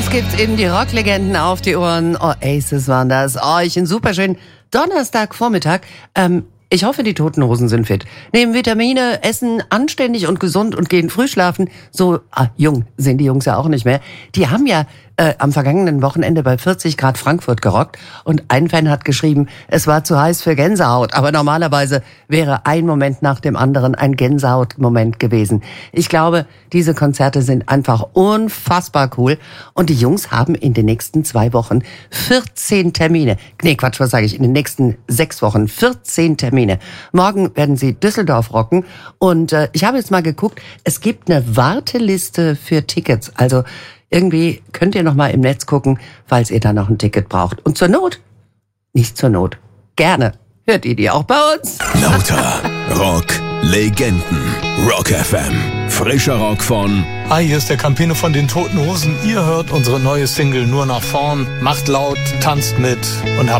Jetzt gibt's eben die Rocklegenden auf die Ohren. Oasis waren das. Ich einen super schönen Donnerstagvormittag. Ich hoffe, die Toten Hosen sind fit. Nehmen Vitamine, essen anständig und gesund und gehen früh schlafen. So jung sind die Jungs ja auch nicht mehr. Die haben ja am vergangenen Wochenende bei 40 Grad Frankfurt gerockt. Und ein Fan hat geschrieben, es war zu heiß für Gänsehaut. Aber normalerweise wäre ein Moment nach dem anderen ein Gänsehautmoment gewesen. Ich glaube, diese Konzerte sind einfach unfassbar cool. Und die Jungs haben in den nächsten 2 Wochen 14 Termine. Nee, Quatsch, was sage ich? In den nächsten 6 Wochen 14 Termine. Morgen werden sie Düsseldorf rocken. Und ich habe jetzt mal geguckt, es gibt eine Warteliste für Tickets. Also irgendwie könnt ihr noch mal im Netz gucken, falls ihr da noch ein Ticket braucht. Und zur Not, nicht zur Not, gerne hört ihr die auch bei uns. Lauter Rock Legenden. Rock FM. Frischer Rock von... Hi, hier ist der Campino von den Toten Hosen. Ihr hört unsere neue Single Nur nach vorn. Macht laut, tanzt mit und habt